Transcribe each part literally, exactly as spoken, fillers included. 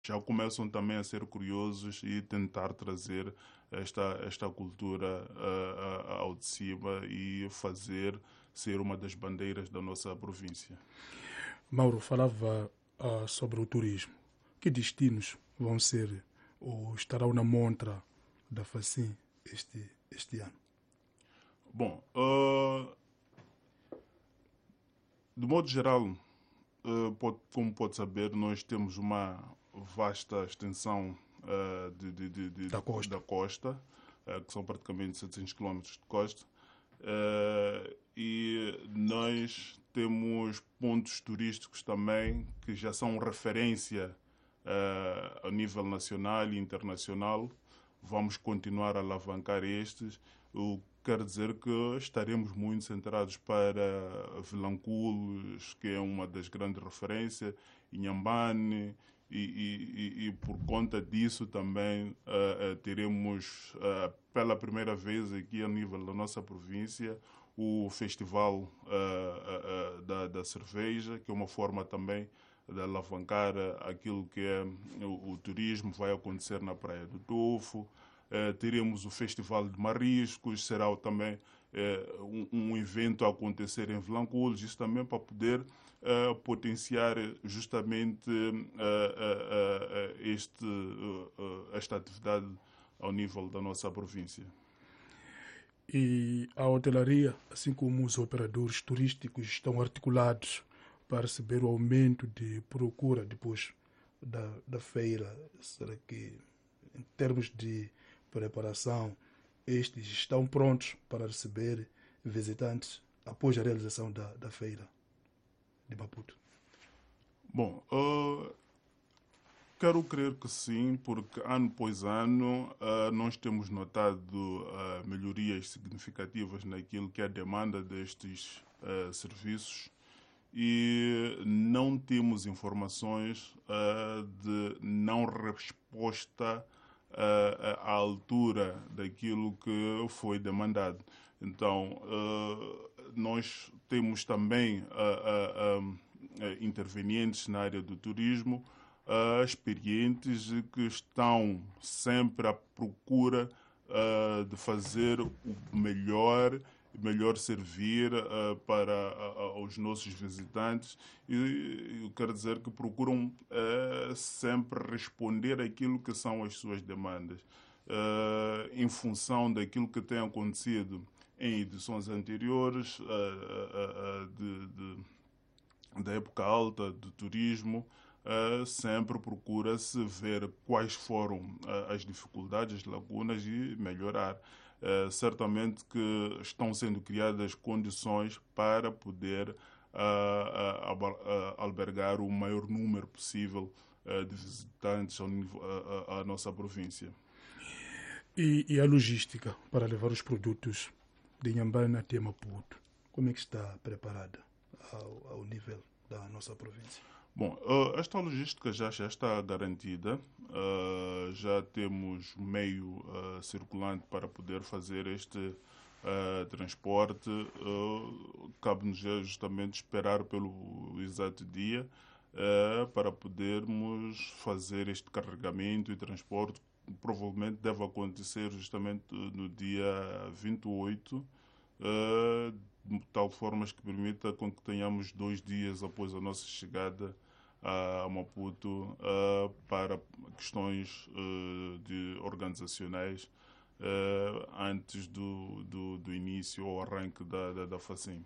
já começam também a ser curiosos e tentar trazer esta, esta cultura uh, ao de cima e fazer ser uma das bandeiras da nossa província. Mauro falava uh, sobre o turismo. Que destinos vão ser ou estarão na montra da Facim este, este ano? Bom, uh, de modo geral, uh, pode, como pode saber, nós temos uma vasta extensão uh, de, de, de, de, Da costa, da costa uh, que são praticamente setecentos quilómetros de costa, uh, e nós temos pontos turísticos também que já são referência uh, a nível nacional e internacional. Vamos continuar a alavancar estes, o que quer dizer que estaremos muito centrados para Vilanculos, que é uma das grandes referências, Inhambane, e, e, e por conta disso também uh, uh, teremos uh, pela primeira vez aqui a nível da nossa província o Festival uh, uh, uh, da, da Cerveja, que é uma forma também de alavancar aquilo que é o, o turismo. Vai acontecer na Praia do Tofo. Uh, teremos o Festival de Mariscos, será também uh, um, um evento a acontecer em Vilanculos, isso também para poder uh, potenciar justamente uh, uh, uh, este, uh, uh, esta atividade ao nível da nossa província. E a hotelaria, assim como os operadores turísticos, estão articulados para receber o aumento de procura depois da, da feira. Será que, em termos de preparação, estes estão prontos para receber visitantes após a realização da, da feira de Maputo? Bom, uh, quero crer que sim, porque ano após ano uh, nós temos notado uh, melhorias significativas naquilo que é a demanda destes uh, serviços e não temos informações uh, de não resposta uh, à altura daquilo que foi demandado. Então, uh, nós temos também uh, uh, uh, intervenientes na área do turismo, uh, experientes que estão sempre à procura uh, de fazer o melhor melhor servir uh, para uh, os nossos visitantes, e eu quero dizer que procuram uh, sempre responder àquilo que são as suas demandas, uh, em função daquilo que tem acontecido em edições anteriores, uh, uh, uh, de, de, da época alta do turismo. Uh, sempre procura-se ver quais foram uh, as dificuldades, as lacunas e melhorar. Uh, certamente que estão sendo criadas condições para poder uh, uh, uh, uh, albergar o maior número possível uh, de visitantes ao nível, uh, uh, à nossa província. E, e a logística para levar os produtos de Inhambane até Maputo, como é que está preparada ao, ao nível da nossa província? Bom, uh, esta logística já, já está garantida, uh, já temos meio uh, circulante para poder fazer este uh, transporte. Uh, cabe-nos justamente esperar pelo exato dia uh, para podermos fazer este carregamento e transporte. Provavelmente deve acontecer justamente no dia vinte e oito, uh, de tal forma que permita com que tenhamos dois dias após a nossa chegada a Maputo uh, para questões uh, de organizacionais uh, antes do, do, do início ou arranque da, da, da Facim.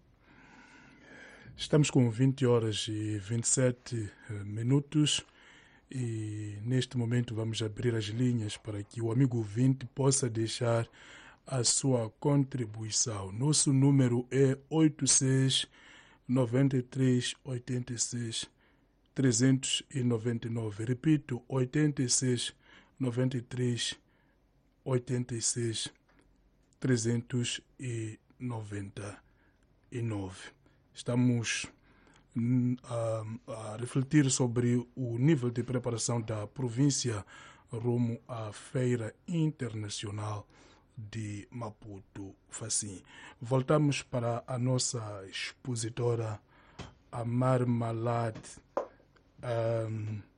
Estamos com vinte horas e vinte e sete minutos e neste momento vamos abrir as linhas para que o amigo ouvinte possa deixar a sua contribuição. Nosso número é oito seis nove três oito seis trezentos e noventa e nove. Repito, oito seis nove três oito seis trezentos e noventa e nove. Estamos a, a refletir sobre o nível de preparação da província rumo à Feira Internacional de Maputo Facim. Voltamos para a nossa expositora Amar Malad. Um,